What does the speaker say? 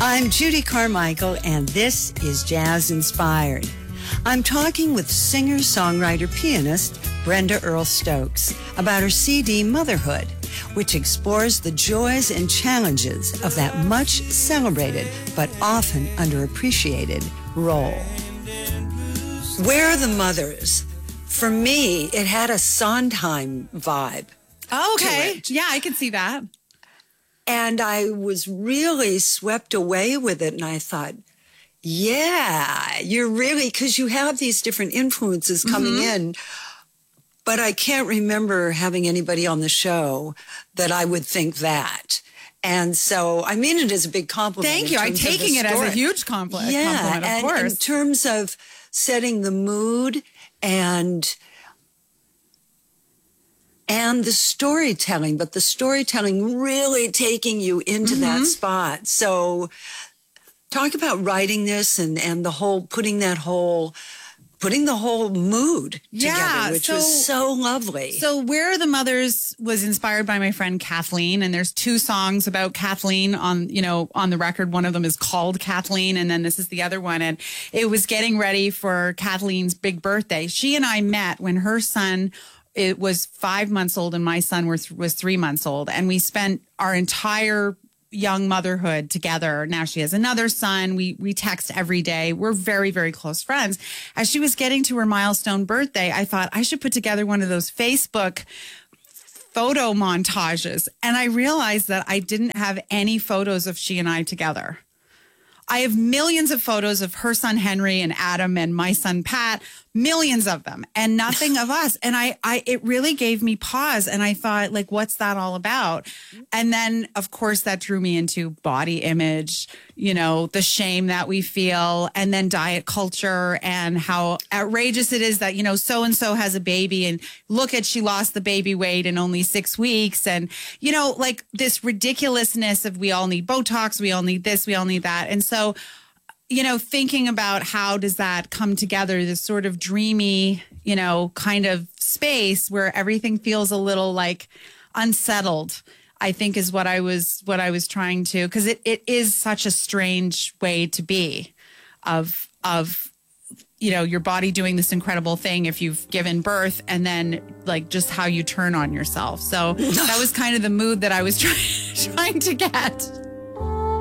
I'm Judy Carmichael, and this is Jazz Inspired. I'm talking with singer, songwriter, pianist Brenda Earl Stokes about her CD Motherhood, which explores the joys and challenges of that much celebrated but often underappreciated role. Where Are the Mothers? For me, it had a Sondheim vibe. Oh, okay. Yeah, I can see that. And I was really swept away with it. And I thought, yeah, you're really, because you have these different influences coming in. But I can't remember having anybody on the show that I would think that. And so I mean it as a big compliment. Thank you. I'm taking it as a huge compliment. Yeah, of and course. in terms of setting the mood and the storytelling, but the storytelling really taking you into that spot. So talk about writing this and the whole, putting the whole mood together, which was so lovely. So Where Are the Mothers was inspired by my friend Kathleen, and there's two songs about Kathleen on the record. One of them is called Kathleen, and then this is the other one. And it was getting ready for Kathleen's big birthday. She and I met when her son was 5 months old and my son was 3 months old. And we spent our entire young motherhood together. Now she has another son. We text every day. We're very, very close friends. As she was getting to her milestone birthday, I thought I should put together one of those Facebook photo montages. And I realized that I didn't have any photos of she and I together. I have millions of photos of her son Henry and Adam and my son Pat, millions of them, and nothing of us. And it really gave me pause. And I thought, like, what's that all about? And then, of course, that drew me into body image, the shame that we feel, and then diet culture and how outrageous it is that, so-and-so has a baby and look at, she lost the baby weight in only 6 weeks. And, like this ridiculousness of we all need Botox, we all need this, we all need that. And so, thinking about how does that come together, this sort of dreamy, kind of space where everything feels a little like unsettled, I think is what I was trying to, because it is such a strange way to be of your body doing this incredible thing if you've given birth, and then like just how you turn on yourself. So that was kind of the mood that I was trying to get.